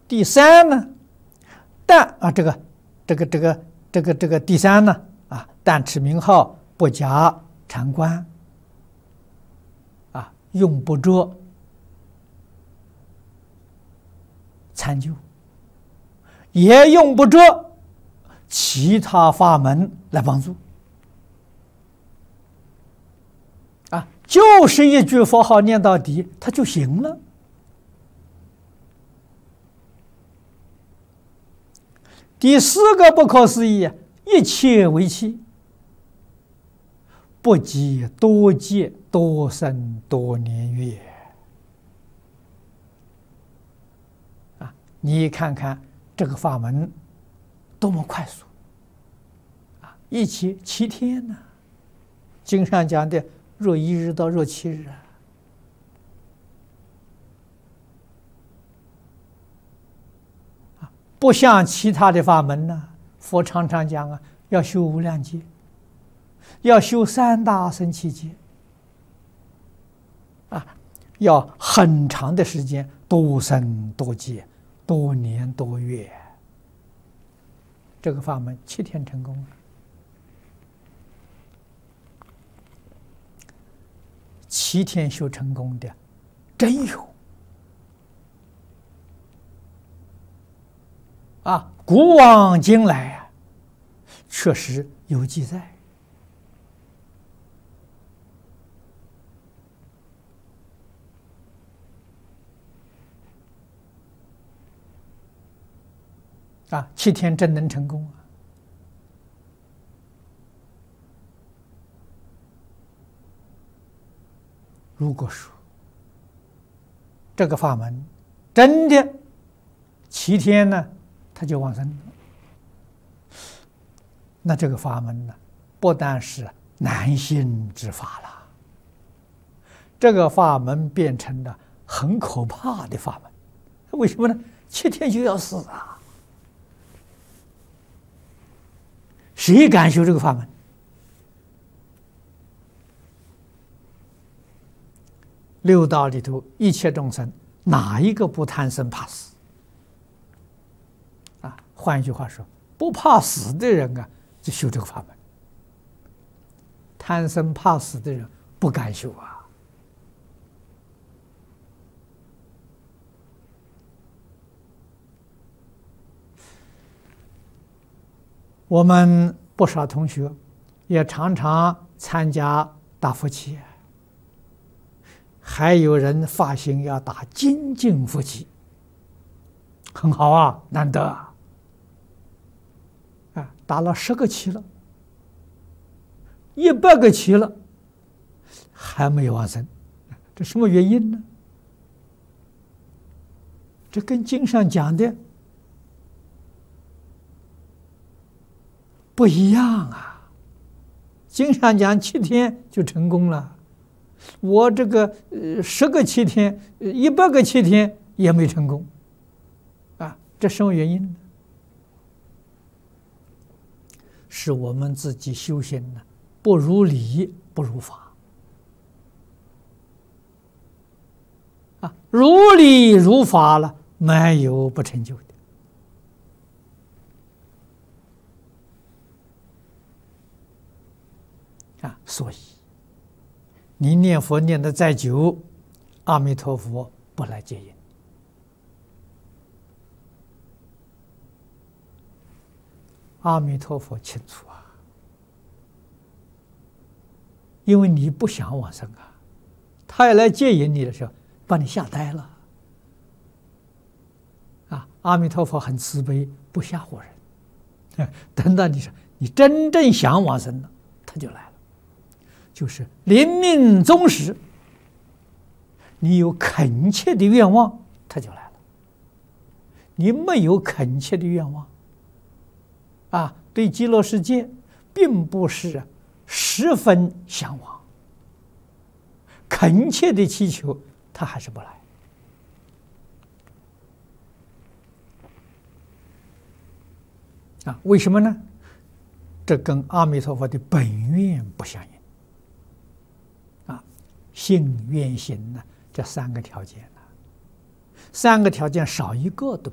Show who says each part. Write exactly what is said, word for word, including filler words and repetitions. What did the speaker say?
Speaker 1: 第三呢，但啊，这个这个这个这个这个第三呢啊，但持名号不假禅观啊，用不着参究，也用不着其他法门来帮助啊，就是一句佛号念到底，它就行了。第四个不可思议，一切为器，不计多劫多生多年月啊！你看看这个法门多么快速啊！一期七天呢，经上讲的若一日到若七日啊。不像其他的法门呢，佛常常讲啊，要修无量劫，要修三大乘七劫，啊，要很长的时间，多生多劫，多年多月。这个法门七天成功了，七天修成功的真有。啊，古往今来啊，确实有记载。啊，七天真能成功啊！如果说这个法门真的七天呢，他就往生了。那这个法门呢，不但是难信之法了，这个法门变成了很可怕的法门。为什么呢？七天就要死啊！谁敢修这个法门？六道里头，一切众生哪一个不贪生怕死？啊，换一句话说，不怕死的人啊，就修这个法门；贪生怕死的人不敢修啊。我们不少同学也常常参加打佛七，还有人发心要打精进佛七，很好啊，难得啊！啊，打了十个七了，一百个七了，还没有往生，这什么原因呢？这跟经上讲的不一样啊！经上讲七天就成功了，我这个呃十个七天、一百个七天也没成功，啊，这什么原因呢？是我们自己修行呢，不如理，不如法。啊，如理如法了，没有不成就的。啊，所以你念佛念得再久，阿弥陀佛不来接引。阿弥陀佛清楚啊，因为你不想往生啊，他要来接引你的时候，把你吓呆了。啊，阿弥陀佛很慈悲，不吓唬人。等到你说你真正想往生了，他就来了。就是临命终时，你有恳切的愿望，他就来了。你没有恳切的愿望，啊，对极乐世界并不是十分向往，恳切的祈求，他还是不来。啊，为什么呢？这跟阿弥陀佛的本愿不相应。信愿行呢，这三个条件呢，三个条件少一个都